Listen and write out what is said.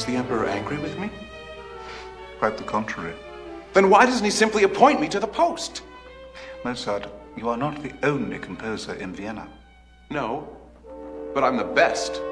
the Emperor angry with me? Quite the contrary. Then why doesn't he simply appoint me to the post? Mozart, you are not the only composer in Vienna. No, but I'm the best.